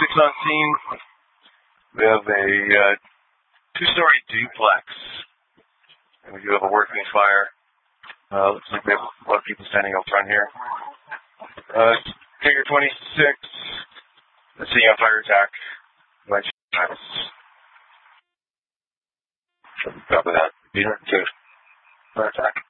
Troops on scene. We have a two-story duplex. And we do have a working fire. Looks like we have a lot of people standing out front here. Figure 26. Seeing a fire attack. Copy that. Peter, 2. Fire attack.